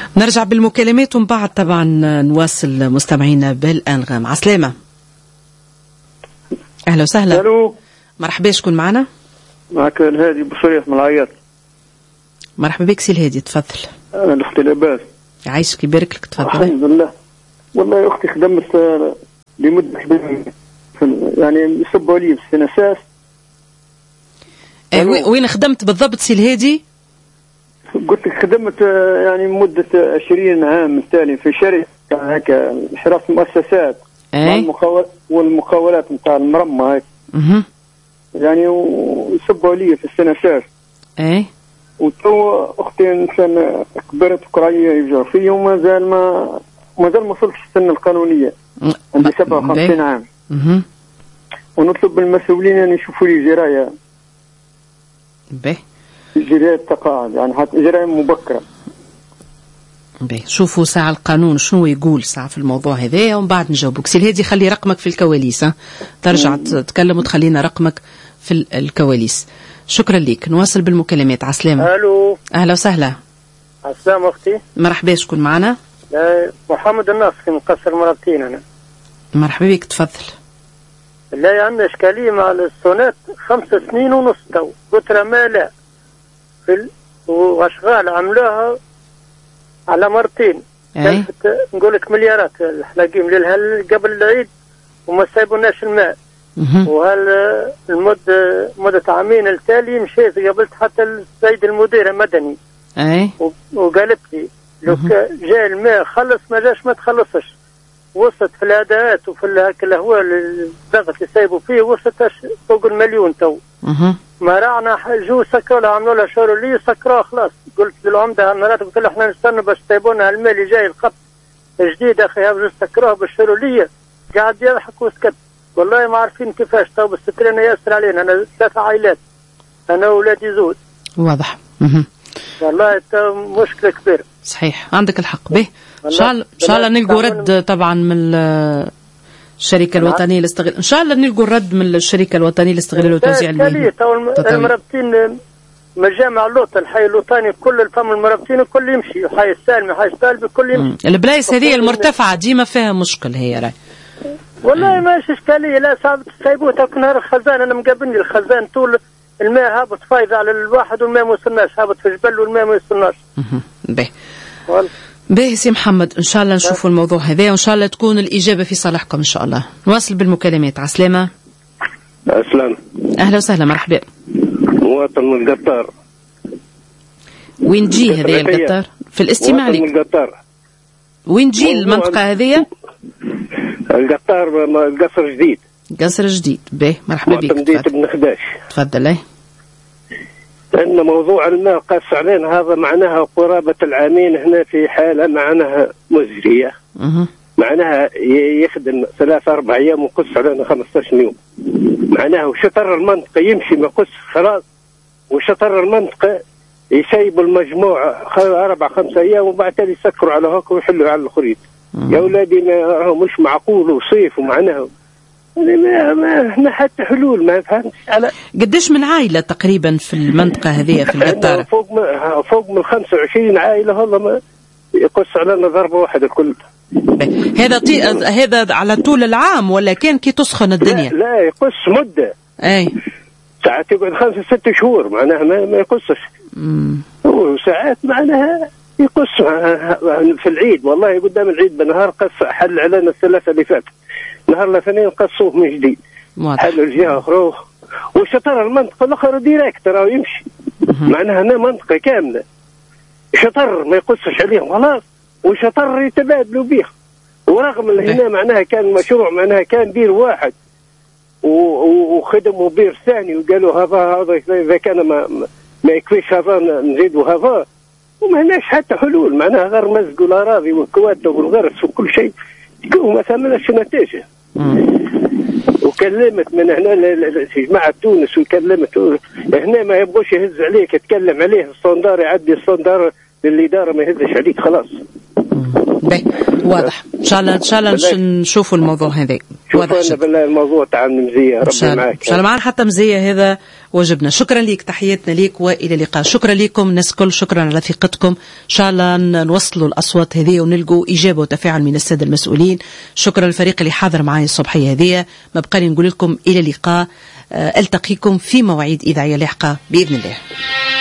نرجع بالمكالمات ومن بعد طبعا نواصل مستمعينا بالأنغام. عسلامة. أهلا وسهلا. الو مرحبا، شكون معنا؟ معك الهادي بصريح من العياط. مرحبا بك سي الهادي، تفضل. انا الاختي لاباس. يعيشك يبارك لك، تفضل. الحمد لله. والله يا اختي خدمت لمده كبيره، يعني يصبوا لي في السنساس. وين خدمت بالضبط سي الهادي؟ قلت لك خدمت يعني مده 20 عام التالي في شركه هكا حراسه المؤسسات والمقاولات نتاع المرمى هيك. يعني ويصبوا لي في السنساس. وتو اختي انسان كبرت وقرايه يرجعوا فيه ومازال ما وصلتش السن القانونيه. عندي 57 عام. ونطلب من المسؤولين ان يشوفوا لي جرايه. جرايه تقاعد، يعني حتى جرايه مبكره. شوفوا ساعة القانون شنو يقول ساعة في الموضوع هذا ومن بعد نجاوبك. سي الهادي خلي رقمك في الكواليس، ترجع تتكلم وتخلينا رقمك في الكواليس. شكرا لك. نواصل بالمكالمات. عسلامة. الو اهلا وسهلا. عسلامة اختي. مرحبا، شكون معنا؟ محمد الناصري من قصر مرابطين. انا مرحبا بك، تفضل. لا عندنا اشكاليه مع السونات 5 سنين ونص تو، قلت لها ما لا واشغال عملوها على مرتين. نقول لك مليارات الحلاقين للهل قبل العيد وما سايبوناش الماء. مدة عامين التالي مشيت قابلت حتى السيد المدير المدني. وقالت لي لو جاء الماء خلص، ما جاش ما تخلصش. وصلت في الاداءات وفي هاك الهواء الضغط اللي سايبوا فيه وصلت فوق المليون تو. ما رعنا جو سكروا لها، عملوا لها شهر لي سكروها خلاص. قلت للعمده هالمرات، قلت له احنا نستنى باش تسيبونا الماء اللي جاي الخط جديد اخي هاو سكروها بالشهر لي. قاعد يضحك وسكت. والله ما عارفين كيفاش تو، بس السكرين ياسر علينا. انا 3 عائلات، انا واولادي زود. واضح. والله مشكله كبيره. صحيح، عندك الحق. به ان شاء الله نلقوا رد طبعا من الشركه الوطنيه لاستغلال، ان شاء الله نلقوا الرد من الشركه الوطنيه لاستغلال وتوزيع المياه. المرابطين مجامع اللوط، الحي اللوطاني كل الفم المرابطين الكل يمشي، الحي السالمي الحي السالبي الكل يمشي. البلايص هذه المرتفعه ديما فيها مشكل هي راي. والله ماشي اشكاليه، لا صعب تسيبوه تو نهار الخزان. انا مقابلني الخزان طول الماء هابط فايض على الواحد والماء ما وصلناش، هابط في جبل والماء ما وصلناش. باهي سي محمد، ان شاء الله نشوفوا الموضوع هذا وان شاء الله تكون الاجابه في صالحكم ان شاء الله. نواصل بالمكالمات. عسلامه. عسلامة. اهلا وسهلا، مرحبا. مواطن من القطار. وين تجي هذه القطار؟ في الاستماع لك. من القطار. وين تجي المنطقه هذه؟ القطار قصر جديد. قصر جديد. باهي مرحبا بك. مدينة بن خداش. تفضل. لأن موضوع الماء قاس علينا هذا معناها قرابة العامين هنا في حالة معناها مزرية. معناها يخدم 3-4 أيام وقص علينا 15 يوم. معناها وشطر المنطقة يمشي ما قص خلاص، وشطر المنطقة يسيبوا المجموعة 4-5 أيام وبعد تالي يسكروا على هوك ويحلوا على الخريط. يا أولادي ما مش معقول وصيف ومعناها ما حتى حلول ما فهمتش. على قديش من عائلة تقريبا في المنطقة هذه في القطار؟ فوق من 25 عائلة. والله ما يقص علينا ضربة واحدة الكل. هذا على طول العام ولا كان كي تسخن الدنيا؟ لا يقص مدة. ساعات يقعد 5-6 شهور معناها ما يقصش. وساعات معناها يقص في العيد. والله قدام العيد بنهار قص حل علينا الثلاثة اللي فاتت. نهار الاثنين قصوه من جديد. حلوا الجهة أخرى وشطر المنطقة الأخرى ديريكت راه يمشي. معناها هنا منطقة كاملة شطر ما يقصش عليهم خلاص، وشطر يتبادلوا به. ورغم هنا معناها كان مشروع معناها كان بير واحد وخدموا بير ثاني وقالوا هذا إذا كان ما يكفيش هذا نزيدوا هذا، وما هناش حتى حلول. معناها غير مزق الأراضي والكوادة والغرس وكل شيء وما ثمنش نتيجة. وكلمت من هنا جماعة تونس وكلمت هنا ما يبغوش يهز عليك، يتكلم عليه الصندار يعدي الصندار للإدارة ما يهزش عليك خلاص. واضح. ان شاء الله نشوفوا الموضوع هذا. واضح بالله الموضوع تاع مزيه. ربي معاك ان شاء الله معنا حتى مزيه، هذا واجبنا. شكرا لك، تحياتنا لك والى اللقاء. شكرا لكم الناس الكل، شكرا على ثقتكم. ان شاء الله نوصلوا الاصوات هذه ونلقوا اجابه وتفاعل من الساده المسؤولين. شكرا للفريق اللي حاضر معي الصبحيه هذه. ما بقى لي نقول لكم الى اللقاء، التقيكم في مواعيد اذاعيه لاحقه باذن الله.